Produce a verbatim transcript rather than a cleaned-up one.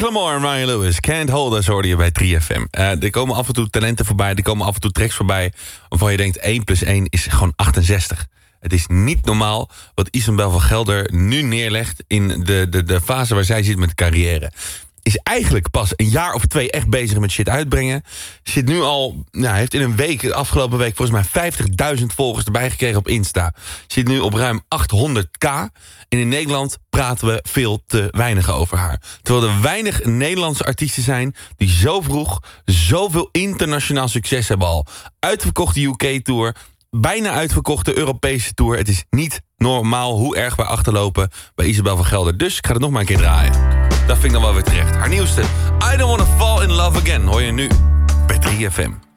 Macklemore en Ryan Lewis. Can't Hold Us hoorde je bij drie F M. Uh, er komen af en toe talenten voorbij. Er komen af en toe tracks voorbij. Waarvan je denkt één plus één is gewoon achtenzestig. Het is niet normaal wat Isabel van Gelder nu neerlegt in de, de, de fase waar zij zit met de carrière. Is eigenlijk pas een jaar of twee echt bezig met shit uitbrengen. Zit nu al, nou, heeft in een week, de afgelopen week volgens mij vijftigduizend volgers erbij gekregen op Insta. Zit nu op ruim achthonderd k. En in Nederland praten we veel te weinig over haar. Terwijl er weinig Nederlandse artiesten zijn die zo vroeg zoveel internationaal succes hebben al. Uitverkochte U K-tour, bijna uitverkochte Europese tour. Het is niet normaal hoe erg wij achterlopen bij Isabel van Gelder. Dus ik ga het nog maar een keer draaien. Dat vind ik dan wel weer terecht. Haar nieuwste, I Don't Wanna Fall in Love Again, hoor je nu bij drie F M.